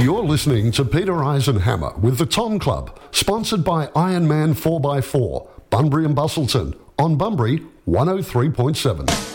You're listening to Peter Eisenhammer with the Tom Club, sponsored by Ironman 4x4, Bunbury and Bustleton, on Bunbury 103.7.